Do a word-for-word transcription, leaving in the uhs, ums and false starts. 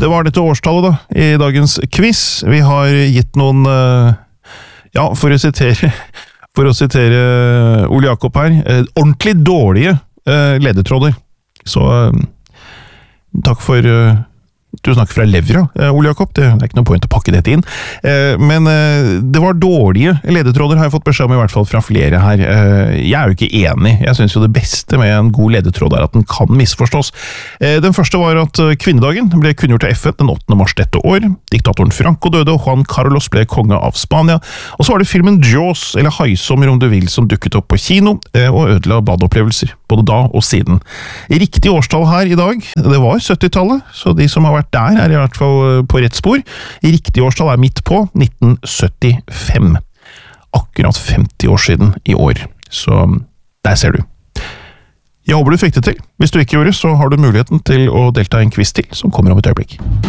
Det var dette årstallet da, i dagens quiz. Vi har gitt noen, ja, for å sitere, for å sitere Ole Jakob her, ordentlig dårlige ledetråder. Så takk for... Du snakker fra levra, Ole Jakob, det er ikke noe poeng å pakke dette inn. Men det var dårlige ledetråder, har jeg fått beskjed om i hvert fall fra flere her. Jeg er jo ikke enig. Jeg synes jo det beste med en god ledetråd er at den kan misforstås. Den første var at kvinnedagen ble kunngjort til F N den åttende mars dette år. Diktatoren Franco døde, og Juan Carlos ble konge av Spania. Og så var det filmen Jaws, eller Haisommer om du vil, som dukket opp på kino, og ødela badeopplevelser, både da og siden. Riktig årstall her i dag, det var syttitallet, så de som har vært der er i hvert fall på rett spor. Riktig årstall er midt på nitten syttifem. Akkurat femti år siden i år. Så der ser du. Jeg håper du fikk det til. Hvis du ikke gjorde, så har du muligheten til å delta i en quiz til, som kommer om et øyeblikk.